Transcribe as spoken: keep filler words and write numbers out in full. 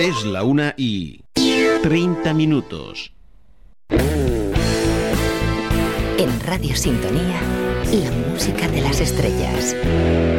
Es la una y treinta minutos. En Radio Sintonía, la música de las estrellas.